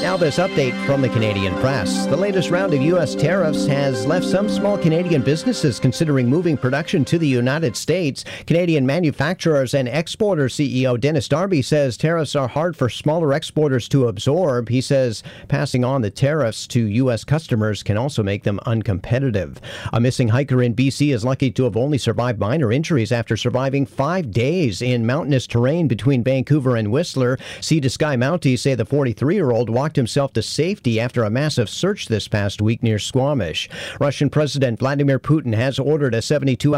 Now this update from the Canadian Press. The latest round of U.S. tariffs has left some small Canadian businesses considering moving production to the United States. Canadian Manufacturers and Exporters CEO Dennis Darby says tariffs are hard for smaller exporters to absorb. He says passing on the tariffs to U.S. customers can also make them uncompetitive. A missing hiker in B.C. is lucky to have only survived minor injuries after surviving 5 days in mountainous terrain between Vancouver and Whistler. Sea to Sky Mounties say the 43-year-old walked himself to safety after a massive search this past week near Squamish. Russian President Vladimir Putin has ordered a 72